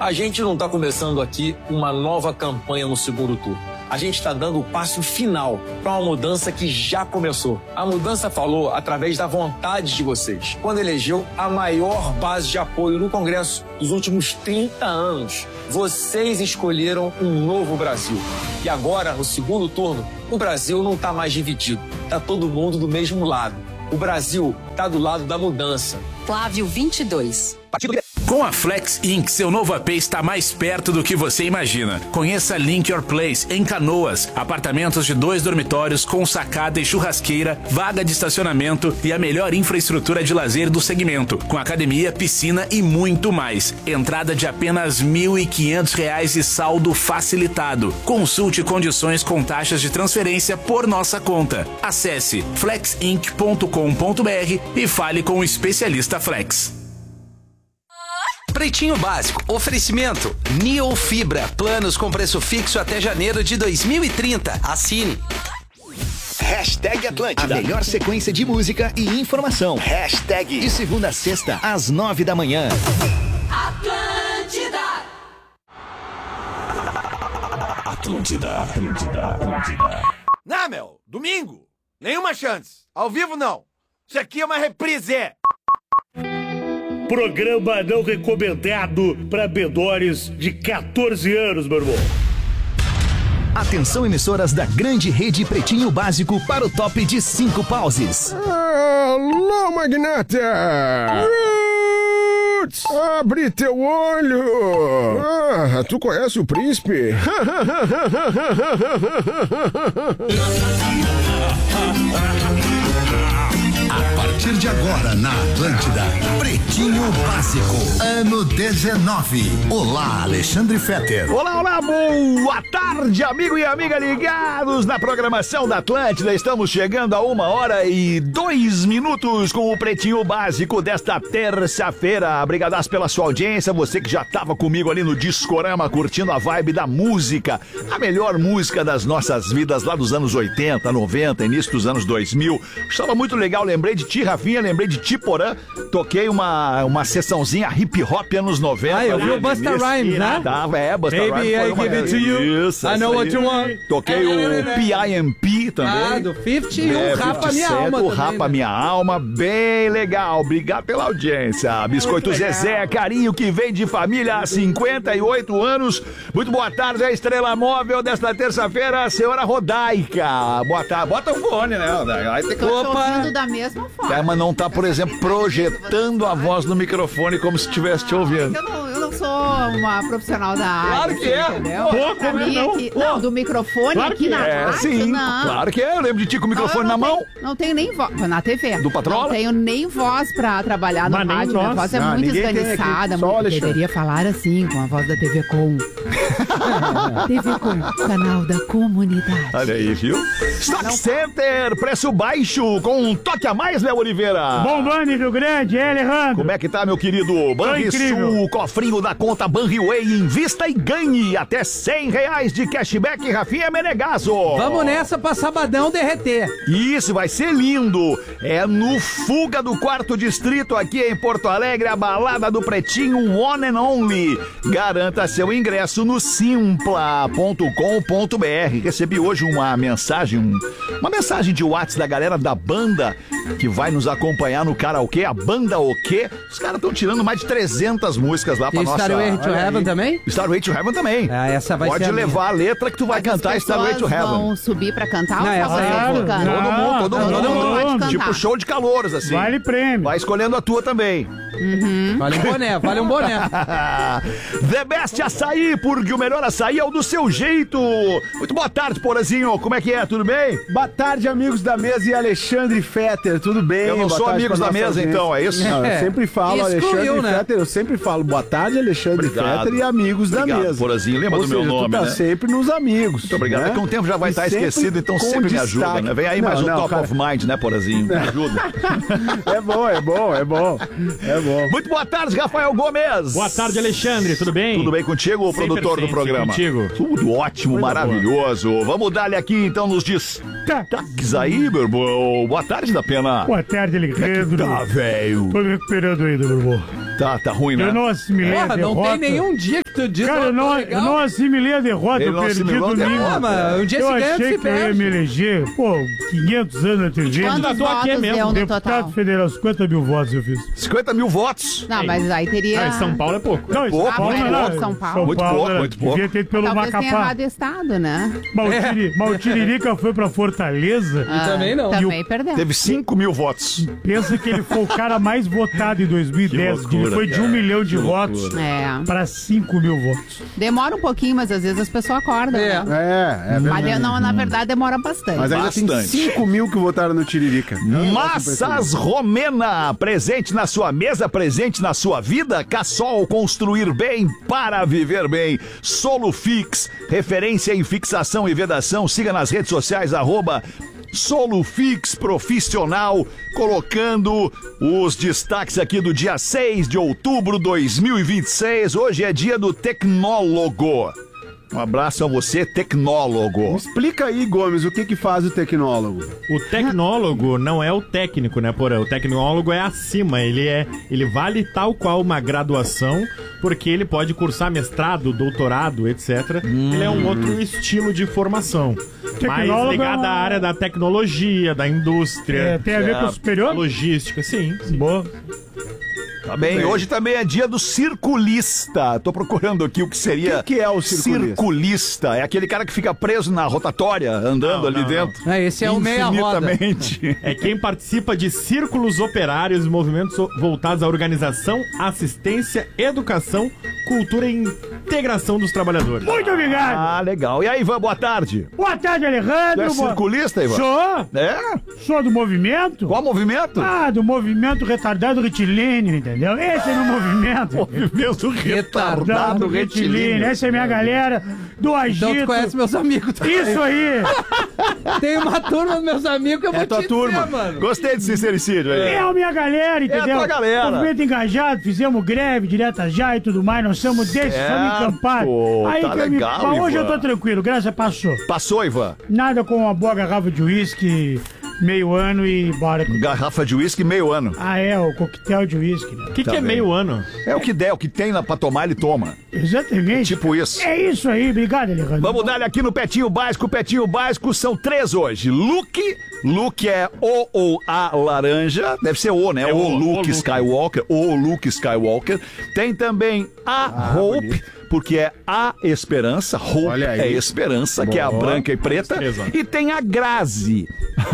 A gente não está começando aqui uma nova campanha no segundo turno. A gente está dando o passo final para uma mudança que já começou. A mudança falou através da vontade de vocês, quando elegeu a maior base de apoio no Congresso dos últimos 30 anos. Vocês escolheram um novo Brasil. E agora, no segundo turno, o Brasil não está mais dividido. Está todo mundo do mesmo lado. O Brasil está do lado da mudança. Flávio 22. Com a Flex Inc., seu novo AP está mais perto do que você imagina. Conheça Link Your Place, em Canoas. Apartamentos de 2 dormitórios com sacada e churrasqueira, vaga de estacionamento e a melhor infraestrutura de lazer do segmento, com academia, piscina e muito mais. Entrada de apenas R$ 1.500 e saldo facilitado. Consulte condições com taxas de transferência por nossa conta. Acesse flexinc.com.br e fale com o especialista Flex. Pretinho Básico, oferecimento Neo Fibra, planos com preço fixo até janeiro de 2030. Assine. Hashtag Atlântida. A melhor sequência de música e informação. Hashtag de segunda a sexta, às 9 da manhã. Atlântida. Atlântida. Não, meu, domingo. Nenhuma chance. Ao vivo, não. Isso aqui é uma reprise. Programa não recomendado para menores de 14 anos, meu irmão. Atenção, emissoras da grande rede Pretinho Básico para o top de 5 pauses. Alô, magnata! Roots! Abre teu olho! Ah, tu conhece o príncipe? A partir de agora na Atlântida, Pretinho Básico, ano 19. Olá, Alexandre Fetter. Olá, boa tarde, amigo e amiga ligados na programação da Atlântida. Estamos chegando a 1h02 com o Pretinho Básico desta terça-feira. Obrigadaço pela sua audiência, você que já estava comigo ali no Discorama, curtindo a vibe da música, a melhor música das nossas vidas lá dos anos 80, 90, início dos anos 2000. Estava muito legal, lembrei de ti, Rafinha, lembrei de ti, Porã. Toquei uma sessãozinha hip hop anos 90. Ah, eu vi o Busta Rhymes, né? Busta Rhymes. Baby, I give it to you. Isso, I know what you want. Toquei o PIMP também. Ah, do 50 e o Rapa Minha Alma o também. Rapa Minha Alma, bem legal. Obrigado pela audiência. Biscoito Zezé, carinho que vem de família há 58 anos. Muito boa tarde, a estrela móvel desta terça-feira, a senhora Rodaica. Boa tarde. Bota o fone, né? Aí tem que... ouvindo da mesma forma. Mas não tá, por exemplo, projetando a voz no microfone como se estivesse te ouvindo. Eu não sou uma profissional da área. Claro que é. Entendeu? Pô, Pra mim aqui, não, do microfone claro aqui na rádio, sim, não. claro que é. Eu lembro de ti com o microfone na mão. Não tenho nem voz. Na TV. Do Patrola? Não tenho nem voz pra trabalhar no rádio. Minha voz é muito esganiçada. Deveria falar assim, com a voz da TV Com. TV Com, canal da comunidade. Olha aí, viu? Stock Center, preço baixo, com um toque a mais, Léo Oliveira. Bombando em Rio Grande, Alejandro. Como é que tá, meu querido? Banrisul, cofrinho da conta Banriway, invista e ganhe até R$100 de cashback, Rafinha Menegaso. Vamos nessa pra sabadão derreter. Isso, vai ser lindo. É no Fuga do Quarto Distrito, aqui em Porto Alegre, a balada do Pretinho One and Only. Garanta seu ingresso no simpla.com.br. Recebi hoje uma mensagem de WhatsApp da galera da banda que vai nos acompanhar no karaokê, a Banda O Quê? Os caras estão tirando mais de 300 músicas lá pra e nossa... Starway to Heaven também? Starway to Heaven também. Essa vai Pode ser levar a letra que tu vai cantar Starway to Heaven. Vão subir pra cantar Não, ou só essa você cantando? Todo mundo pode cantar. Tipo show de calouros, assim. Vale prêmio. Vai escolhendo a tua também. Vale um boné. The Best Açaí, porque o melhor açaí é o do seu jeito. Muito boa tarde, Porazinho. Como é que é? Tudo bem? Boa tarde, amigos da mesa e Alexandre Fetter. Tudo bem? Eu não sou amigos da mesa, então, é isso? Não, eu sempre falo Alexandre Fetter, eu sempre falo boa tarde, Alexandre Fetter e amigos da mesa. Porazinho, lembra do meu nome, tu tá né? sempre nos amigos. Muito obrigado. Né? É que um tempo já vai estar esquecido, então sempre me ajuda, né? Vem aí mais um Top of Mind, né, Porazinho? Me ajuda. É bom. Muito boa tarde, Rafael Gomes. Boa tarde, Alexandre. Tudo bem? Tudo bem contigo, o produtor do programa? Contigo. Tudo ótimo, maravilhoso. Boa. Vamos dar-lhe aqui, então, nos destaques aí, meu irmão. Boa tarde, da Pena. Boa tarde, Alejandro. Tá, velho. Tô me recuperando ainda, meu irmão. Tá ruim, né? Eu não assimilei a Porra, não derrota. tem nenhum dia que Tu diz cara, eu não assimilei a derrota, eu perdi domingo. Mas um dia eu se ganha, achei se que eu ia me eleger, 500 anos na TV. Quantos votos deu no Deputado federal, 50 mil votos eu fiz. 50 mil votos? Não, mas aí teria... São Paulo é pouco. Não, pouco, São Paulo. Muito pouco. Devia ter pelo Talvez Macapá. Tenha errado o estado, né? Mas o Tiririca foi pra Fortaleza. E também não. Também perdeu. Teve 5 mil votos. Pensa que ele foi o cara mais votado em 2010. Loucura, ele foi de 1 milhão de votos para 5 mil votos. Demora um pouquinho, mas às vezes as pessoas acordam. Mas não, na verdade demora bastante. Mas ainda tem 5 mil que votaram no Tiririca. Massas Romena, presente na sua mesa, presente na sua vida. Cassol, construir bem para viver bem. Solufix, referência em fixação e vedação. Siga nas redes sociais, @Solufix Profissional, colocando os destaques aqui do dia 6 de outubro de 2026. Hoje é dia do tecnólogo. Um abraço a você, tecnólogo. Explica aí, Gomes, o que faz o tecnólogo? O tecnólogo não é o técnico, né, Porã? O tecnólogo é acima, ele vale tal qual uma graduação, porque ele pode cursar mestrado, doutorado, etc. Ele é um outro estilo de formação. Mais ligado à área da tecnologia, da indústria. Tem a ver com o superior? Logística, sim. Boa. Tá bem, hoje também é dia do circulista. Tô procurando aqui o que seria. O que é o circulista? Circulista é aquele cara que fica preso na rotatória, andando ali dentro. Esse é o meia roda. É quem participa de círculos operários e movimentos voltados à organização, assistência, educação, cultura e integração dos trabalhadores. Muito obrigado. Ah, legal. E aí, Ivan, boa tarde. Boa tarde, Alejandro. Tu é circulista, Ivan? Sou. É? Sou do movimento. Qual movimento? Do movimento retardado retilíneo, entendeu? Esse é o meu movimento. Movimento retardado retilíneo. Essa é a minha galera do agito. Então tu conhece meus amigos também. Isso aí. Tem uma turma dos meus amigos que eu vou te dizer, mano. Gostei de sincericídio aí. É a minha galera, entendeu? É a tua galera. Movimento engajado, fizemos greve, direta já e tudo mais. Nós somos desses, somos encampados. Aí tá legal, Mas hoje Ivan. eu tô tranquilo, graças passou. Passou, Ivan? Nada com uma boa garrafa de uísque, meio ano e bora. Garrafa de uísque, meio ano. O coquetel de uísque, né? O que é meio ano? É o que der, o que tem pra tomar, ele toma. Exatamente. Tipo isso. É isso aí, obrigado, Alejandro. Vamos dar aqui no Petinho Básico. Petinho Básico são 3 hoje. Luke é o ou a laranja. Deve ser o, né? O Luke Skywalker. O Luke Skywalker. Tem também a Hope, porque é a esperança. Hope é esperança, que é a branca e preta. E tem a Grazi.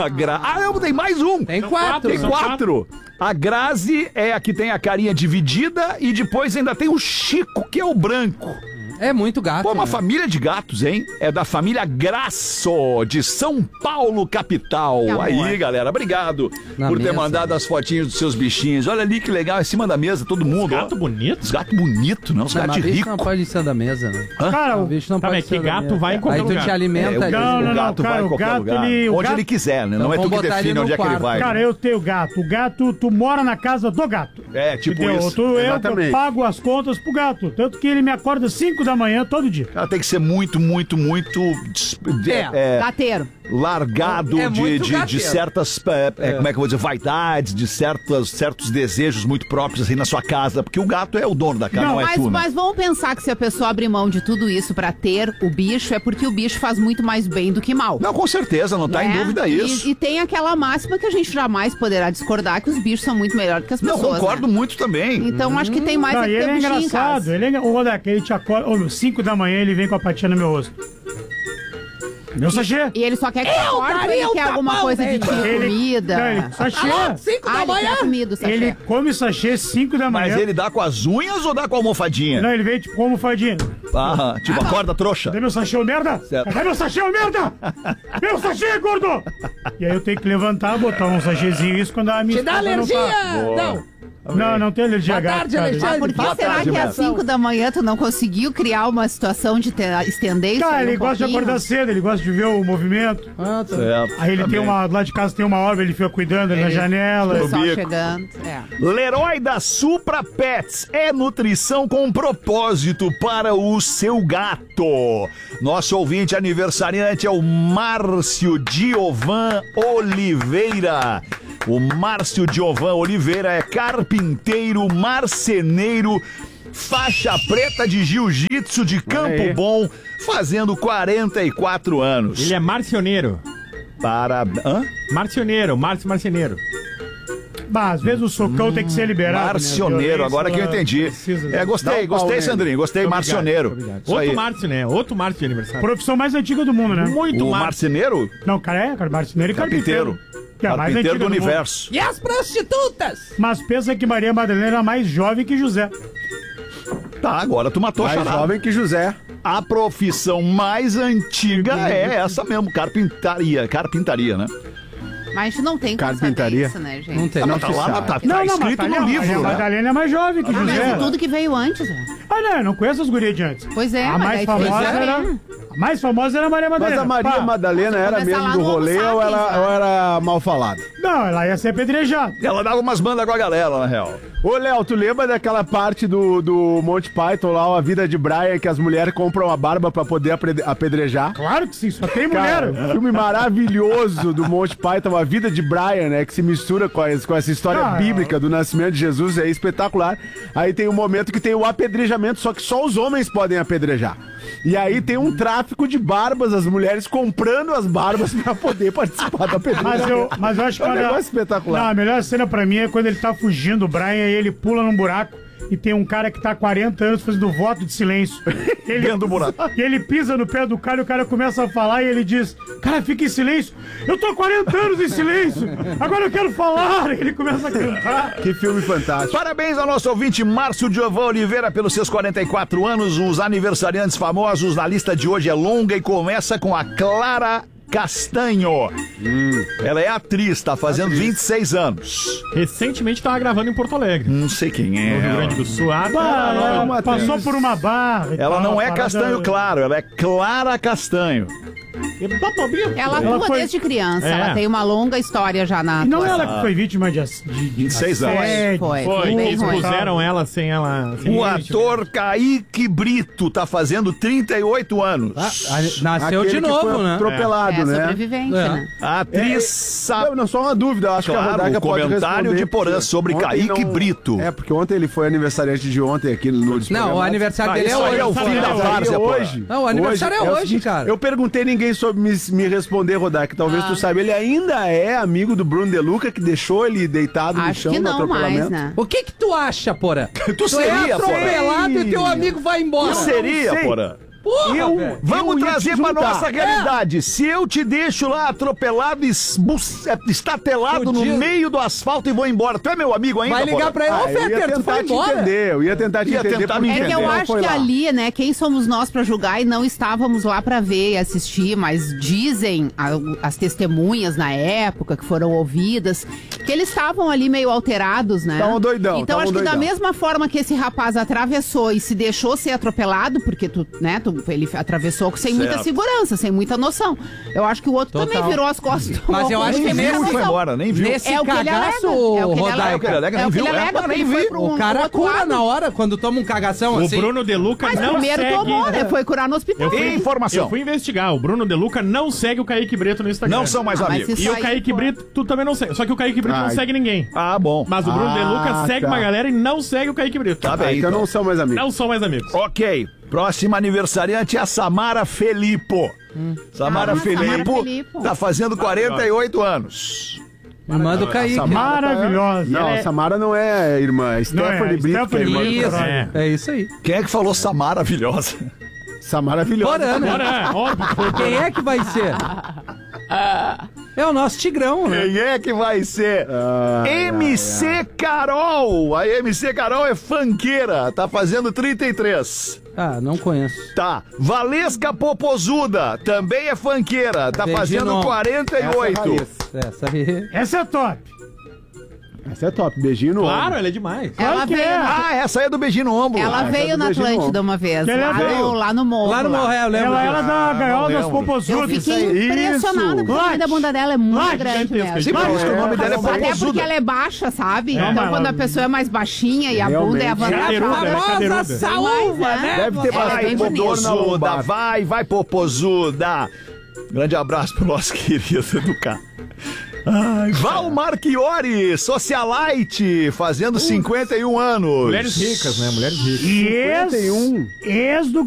Tem mais um. Tem 4. Tem 4. A Grazi é a que tem a carinha dividida e depois ainda tem o Chico, que é o branco. É muito gato. Pô, uma família de gatos, hein? É da família Graço, de São Paulo, capital. Aí, galera, obrigado por ter mandado as fotinhas dos seus bichinhos. Olha ali que legal, em cima da mesa, todo mundo. Gato bonito? Os gatos bonitos, não? Os gatos ricos. bicho não pode ir em cima da mesa, né? Cara, o bicho não pode ir que gato vai em qualquer lugar. Aí tu te alimenta. O gato vai em qualquer lugar. Onde ele quiser, né? Não é tu que define onde é que ele vai. Cara, eu tenho gato. O gato, tu mora na casa do gato. É, tipo isso. Eu pago as contas pro gato. Tanto que ele me acorda às 5 da manhã todo dia. Ela tem que ser muito gateiro. Largado de certas, como é que eu vou dizer, vaidades, de certos desejos muito próprios assim na sua casa, porque o gato é o dono da casa, não é tu, né? Mas vamos pensar que se a pessoa abrir mão de tudo isso pra ter o bicho, é porque o bicho faz muito mais bem do que mal. Não, com certeza, não tá em dúvida isso. E tem aquela máxima que a gente jamais poderá discordar, que os bichos são muito melhores que as pessoas. Não, concordo muito também. Então acho que tem mais que ter bichinho em casa. O Rodak, ele te acorda, 5 da manhã ele vem com a patinha no meu rosto. Meu sachê. E ele só quer que você acorde ou ele quer alguma coisa de comida? Não, ele, sachê. 5 da manhã? Ele come sachê 5 da manhã. Mas ele dá com as unhas ou dá com a almofadinha? Não, ele vem tipo com a almofadinha. Tipo, acorda, trouxa. Cadê meu sachê, ô merda? Cadê meu sachê, ô merda? Meu sachê, gordo! E aí eu tenho que levantar, botar um sachêzinho, isso quando a minha te dá alergia! Não! Não tem alergia a gato. Por que será que às 5 da manhã tu não conseguiu criar uma situação de estender isso? Cara, ele gosta de acordar cedo, ele gosta de ver o movimento. Certo. Aí ele tem lá de casa tem uma obra, ele fica cuidando na janela. Só chegando. Leroy da Supra Pets é nutrição com propósito para o seu gato. Nosso ouvinte aniversariante é o Márcio Diovan Oliveira. O Márcio Diovan Oliveira é carpinteiro, marceneiro, faixa preta de jiu-jitsu de Campo Bom, fazendo 44 anos. Ele é marcioneiro. Marceneiro. Bah, às vezes o socão tem que ser liberado. Marcioneiro, agora que eu entendi. Gostei, Sandrinho. Gostei, marcioneiro. Outro Márcio, né? Outro Márcio de aniversário. Profissão mais antiga do mundo, né? Muito o marceneiro? Não, cara, marceneiro e carpinteiro. Que é a mais antiga do universo. E as prostitutas? Mas pensa que Maria Madalena era mais jovem que José. Tá, agora tu matou a charada. Mais jovem que José. A profissão mais antiga é essa mesmo, carpintaria, né? Mas não tem como saber isso, né, gente? Não tem, tá escrito no livro, A Madalena é mais jovem que José. Mas tudo que veio antes, né? Não, eu não conheço as gurias de antes. Pois é, a mais famosa era a Maria Madalena. Mas a Maria Madalena era mesmo do rolê ou era mal falada? Não, ela ia ser apedrejada. Ela dava umas bandas com a galera, na real. Ô, Léo, tu lembra daquela parte do Monty Python lá, A Vida de Brian, que as mulheres compram a barba pra poder apedrejar? Claro que sim, só tem mulher. Um filme maravilhoso do Monty Python, A Vida de Brian, né, que se mistura com essa história bíblica do nascimento de Jesus, é espetacular. Aí tem um momento que tem o apedrejamento, só que só os homens podem apedrejar. E aí tem um tráfico de barbas, as mulheres comprando as barbas pra poder participar da apedrejamento. Mas eu acho que é um negócio espetacular. Não, a melhor cena pra mim é quando ele tá fugindo, o Brian, e ele pula num buraco e tem um cara que tá há 40 anos fazendo voto de silêncio. Dentro do buraco. E ele pisa no pé do cara e o cara começa a falar e ele diz: cara, fica em silêncio. Eu tô há 40 anos em silêncio. Agora eu quero falar. E ele começa a cantar. Que filme fantástico. Parabéns ao nosso ouvinte Márcio Giovan Oliveira pelos seus 44 anos. Os aniversariantes famosos na lista de hoje é longa e começa com a Clara Castanho. Ela é atriz, tá fazendo 26 anos. Recentemente tava gravando em Porto Alegre. Não sei quem é. No Rio Grande do Sul. Ela passou por uma barra. Ela não é Castanho Claro, ela é Clara Castanho. Ela atua desde criança. Ela tem uma longa história já na atuação. Não ela que foi vítima de 26 anos. Foi. Que expuseram ela sem ela... O ator Kaique Brito tá fazendo 38 anos. Nasceu de novo, né? Atropelado, né? Sobrevivente, né? A atriz... Não, só uma dúvida. Acho que a Rodaica pode responder. Comentário de Porã sobre Kaique Brito. É, porque ontem ele foi aniversariante de ontem aqui no Não, o aniversário dele é hoje. É o fim da várzea, hoje. Não, o aniversário é hoje, cara. Eu perguntei, ninguém soube me responder, Rodaica. Talvez tu saiba. Ele ainda é amigo do Bruno De Luca, que deixou ele deitado no chão no atropelamento. Mais, né? O que tu acha, Porã? Tu seria, é atropelado e teu amigo vai embora. Tu seria, Porã? Porra, vamos trazer pra nossa realidade. Se eu te deixo lá atropelado e estatelado no meio do asfalto e vou embora, tu é meu amigo ainda? Vai ligar pra ele, ô Fetter, tu vai embora? Eu ia tentar te entender. É que eu acho que ali, né, quem somos nós pra julgar e não estávamos lá pra ver e assistir, mas dizem as testemunhas na época que foram ouvidas, que eles estavam ali meio alterados, né? Estavam doidão. Então acho que da mesma forma que esse rapaz atravessou e se deixou ser atropelado, porque ele atravessou sem muita segurança, sem muita noção. Eu acho que o outro também virou as costas. Mas eu acho que foi embora, nem viu. Nesse cagaço, o cara cura na hora quando toma um cagação assim. O Bruno De Luca mas não primeiro segue... tomou, né? Foi curar no hospital. Informação. Eu fui investigar. O Bruno De Luca não segue o Kaique Brito no Instagram. Não são mais amigos. E o Kaique Brito, tu também não segue. Só que o Kaique Brito não segue ninguém. Ah, bom. Mas o Bruno De Luca segue uma galera e não segue o Kaique Brito. Tá bem, então não são mais amigos. Não são mais amigos. Ok. Próxima aniversariante é a Samara Felippo. Samara Felippo tá fazendo 48 anos. Irmã do Kaique. Maravilhosa. Não, a Samara não é irmã. Stephanie Brito, que é irmã do Caralho. É isso aí. Quem é que falou Samaravilhosa? Samaravilhosa. Porã, né? Quem é que vai ser? É o nosso Tigrão, né? Quem é que vai ser? MC Carol. A MC Carol é funkeira. Tá fazendo 33. Ah, não conheço. Tá. Valesca Popozuda. Também é funkeira. Tá fazendo 48. Essa é top. Essa é top, beijinho no ombro. Claro, ela é demais. Ela veio essa aí é do beijinho no ombro. Ela veio na Atlântida uma vez. Lá no morro. Lá no morro, eu lembro. Ela era da gaiola das popozudas. Eu fiquei impressionada porque o nome da bunda dela é muito grande mesmo. Sim, por isso que o nome dela é popozuda. Até porque ela é baixa, sabe? Então quando a pessoa é mais baixinha e a bunda é avantajada. Famosa saúva, né? Deve ter bastante popozuda. Vai, popozuda. Grande abraço pro nosso querido Educar. Val Marchiori, socialite, fazendo 51 anos. Mulheres ricas, né? Mulheres ricas. Ex do